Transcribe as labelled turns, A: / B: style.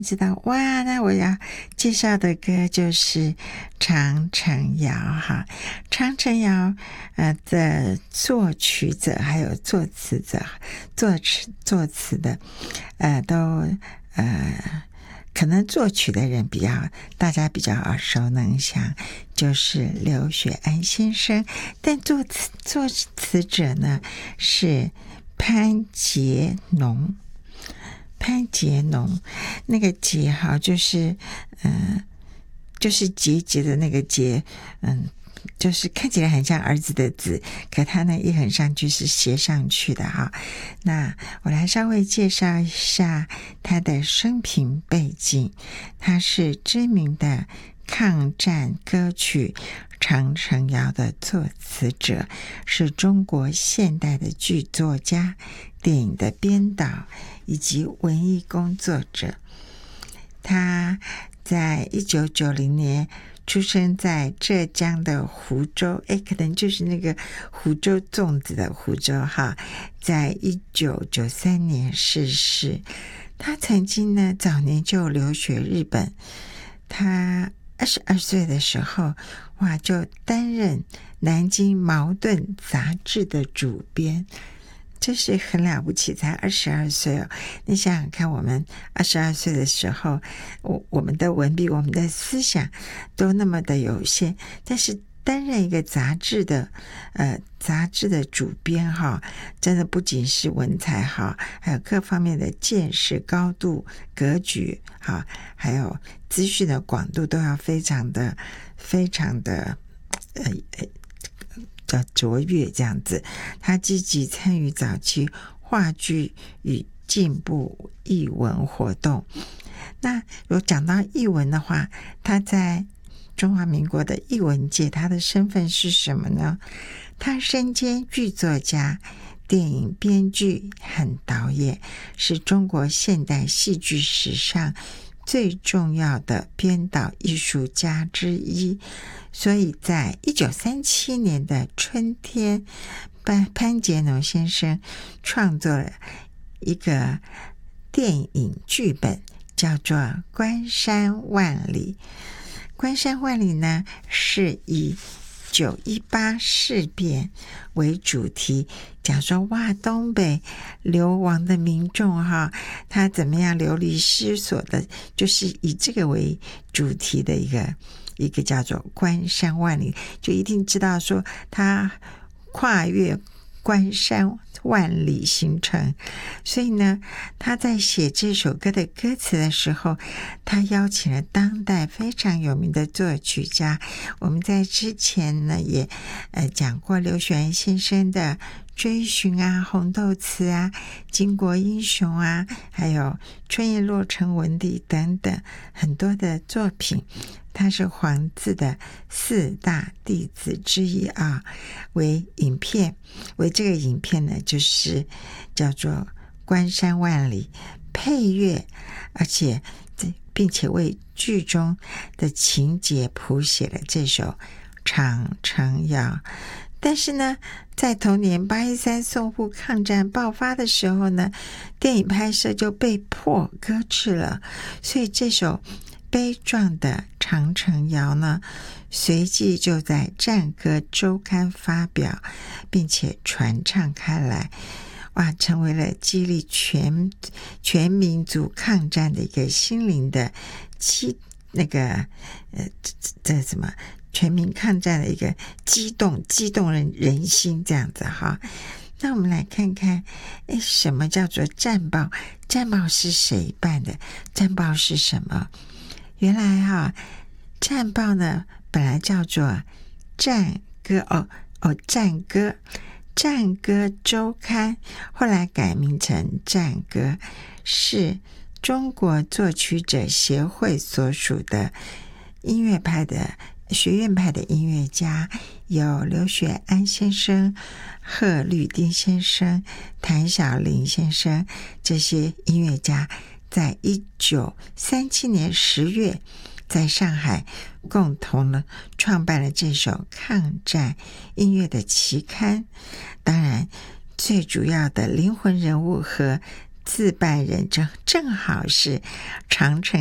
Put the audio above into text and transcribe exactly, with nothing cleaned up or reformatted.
A: 知道哇，那我要介绍的歌就是长城谣哈。长城谣呃的作曲者还有作词者，作词作词的呃都呃可能作曲的人比较大家比较耳熟能详，就是刘雪安先生，但作词作词者呢是潘杰农。潘杰农，那个杰哈就是嗯、呃，就是节节的那个节，嗯，就是看起来很像儿子的字，可他呢一横上去是斜上去的哈。那我来稍微介绍一下他的生平背景，他是知名的抗战歌曲长城谣的作词者，是中国现代的剧作家、电影的编导以及文艺工作者。他在一九九零年出生在浙江的湖州，诶，可能就是那个湖州粽子的湖州哈。在一九九三年逝世。他曾经呢早年就留学日本，他二十二岁的时候哇就担任南京茅盾杂志的主编，这是很了不起，才二十二岁哦。你想想看，我们二十二岁的时候，我我们的文笔、我们的思想都那么的有限，但是担任一个杂志的呃杂志的主编哈，真的不仅是文采好，还有各方面的见识高度、格局哈，还有资讯的广度都要非常的非常的呃呃。叫卓越这样子。他积极参与早期话剧与进步艺文活动。那有讲到艺文的话，他在中华民国的艺文界，他的身份是什么呢？他身兼剧作家、电影编剧和导演，是中国现代戏剧史上最重要的编导艺术家之一。所以在一九三七年的春天，潘潘杰农先生创作了一个电影剧本，叫做《关山万里》。关山万里呢，是以九一八事变为主题，讲说哇，东北流亡的民众哈，他怎么样流离失所的，就是以这个为主题的一个一个叫做关山万里，就一定知道说他跨越关山万里行程。所以呢，他在写这首歌的歌词的时候，他邀请了当代非常有名的作曲家。我们在之前呢也呃讲过刘雪安先生的追寻啊、红豆词啊、巾帼英雄啊，还有春叶落成文地等等很多的作品。他是黄字的四大弟子之一啊，为影片，为这个影片呢，就是叫做《关山万里》配乐，而且并且为剧中的情节谱写了这首长城谣。但是呢，在同年八一三淞沪抗战爆发的时候呢，电影拍摄就被迫搁置了，所以这首悲壮的长城谣呢，随即就在《战歌周刊》发表，并且传唱开来，哇，成为了激励全全民族抗战的一个心灵的激那个呃这这什么全民抗战的一个激动激动人人心这样子哈。那我们来看看，诶，什么叫做战报？战报是谁办的？战报是什么？原来哈，战报呢本来叫做战歌哦哦战歌战歌周刊，后来改名成战歌，是中国作曲者协会所属的音乐派的学院派的音乐家，有刘雪安先生、贺绿汀先生、谭小林先生这些音乐家，在一九三七年十月在上海共同呢创办了这首抗战音乐的期刊。当然最主要的灵魂人物和自拜人正正好是长城